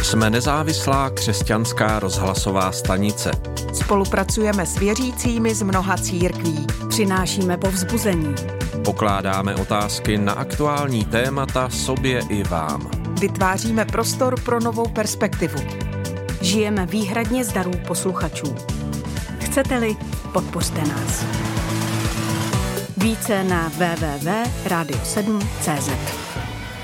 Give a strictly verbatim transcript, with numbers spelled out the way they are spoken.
Jsme nezávislá křesťanská rozhlasová stanice. Spolupracujeme s věřícími z mnoha církví. Přinášíme povzbuzení. Pokládáme otázky na aktuální témata sobě i vám. Vytváříme prostor pro novou perspektivu. Žijeme výhradně z darů posluchačů. Chcete-li, podpořte nás. Více na w w w tečka radio sedm tečka cé zet.